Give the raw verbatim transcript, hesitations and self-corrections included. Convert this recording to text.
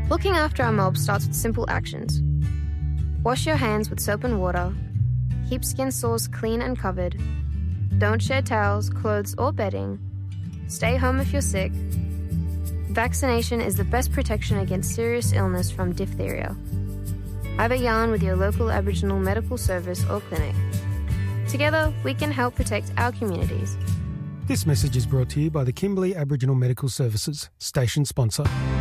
Looking after our mob starts with simple actions. Wash your hands with soap and water. Keep skin sores clean and covered. Don't share towels, clothes or bedding. Stay home if you're sick. Vaccination is the best protection against serious illness from diphtheria. Have a yarn with your local Aboriginal medical service or clinic. Together, we can help protect our communities. This message is brought to you by the Kimberley Aboriginal Medical Services, station sponsor.